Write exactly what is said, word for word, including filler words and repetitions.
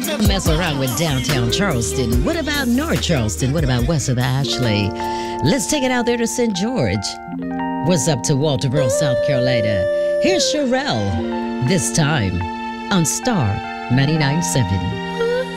Mess around with downtown Charleston. What about North Charleston? What about west of the Ashley? Let's take it out there to Saint George. What's up to Walterboro, South Carolina? Here's Sherelle, this time on Star ninety-nine point seven.